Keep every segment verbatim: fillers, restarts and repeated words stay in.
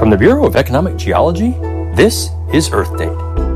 From the Bureau of Economic Geology, this is Earth Date.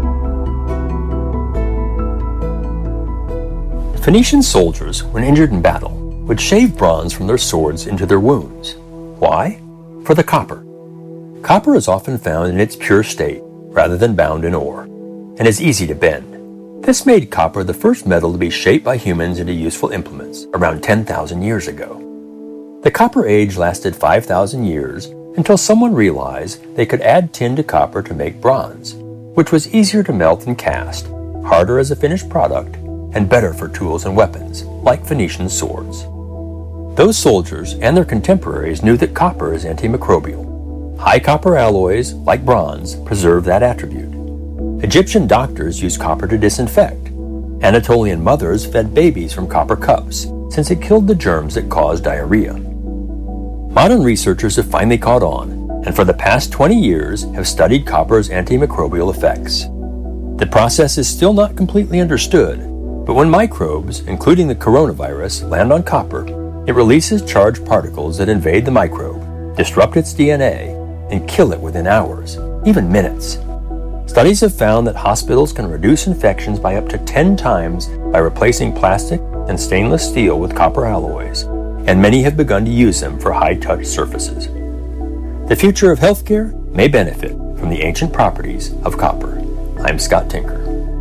Phoenician soldiers, when injured in battle, would shave bronze from their swords into their wounds. Why? For the copper. Copper is often found in its pure state, rather than bound in ore, and is easy to bend. This made copper the first metal to be shaped by humans into useful implements around ten thousand years ago. The Copper Age lasted five thousand years until someone realized they could add tin to copper to make bronze, which was easier to melt and cast, harder as a finished product, and better for tools and weapons, like Phoenician swords. Those soldiers and their contemporaries knew that copper is antimicrobial. High copper alloys, like bronze, preserve that attribute. Egyptian doctors used copper to disinfect. Anatolian mothers fed babies from copper cups, since it killed the germs that caused diarrhea. Modern researchers have finally caught on, and for the past twenty years have studied copper's antimicrobial effects. The process is still not completely understood, but when microbes, including the coronavirus, land on copper, it releases charged particles that invade the microbe, disrupt its D N A, and kill it within hours, even minutes. Studies have found that hospitals can reduce infections by up to ten times by replacing plastic and stainless steel with copper alloys, and many have begun to use them for high-touch surfaces. The future of healthcare may benefit from the ancient properties of copper. I'm Scott Tinker.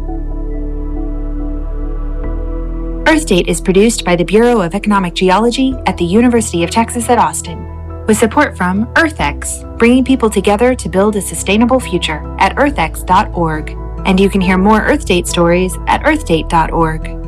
Earth Date is produced by the Bureau of Economic Geology at the University of Texas at Austin, with support from EarthX, bringing people together to build a sustainable future at earth x dot org. And you can hear more Earth Date stories at earth date dot org.